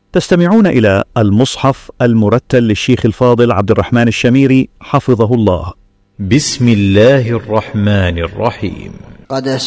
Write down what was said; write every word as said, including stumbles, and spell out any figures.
تستمعون إلى المصحف المرتل للشيخ الفاضل عبد الرحمن الشميري حفظه الله. بسم الله الرحمن الرحيم. قد